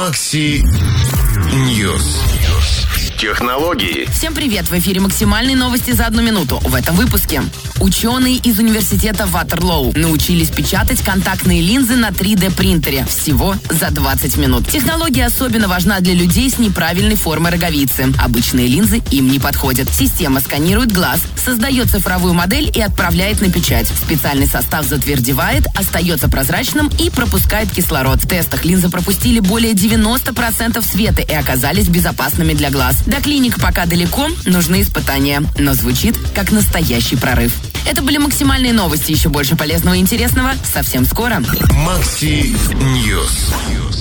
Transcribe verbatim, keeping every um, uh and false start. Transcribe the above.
Макси Ньюс. Технологии. Всем привет! В эфире максимальные новости за одну минуту. В этом выпуске. Ученые из университета Ватерлоу научились печатать контактные линзы на три дэ принтере всего за двадцать минут. Технология особенно важна для людей с неправильной формой роговицы. Обычные линзы им не подходят. Система сканирует глаз, создает цифровую модель и отправляет на печать. Специальный состав затвердевает, остается прозрачным и пропускает кислород. В тестах линзы пропустили более девяносто процентов света и оказались безопасными для глаз. До клиник пока далеко, нужны испытания, но звучит как настоящий прорыв. Это были максимальные новости. Еще больше полезного и интересного совсем скоро. Макси Ньюс.